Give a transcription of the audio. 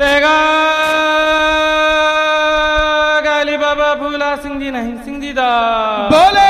तेगा गाली बाबा फूला ਸਿੰਘ ਜੀ ਨਹੀਂ ਸਿੰਘ ਜੀ ਦਾ ਬੋਲੇ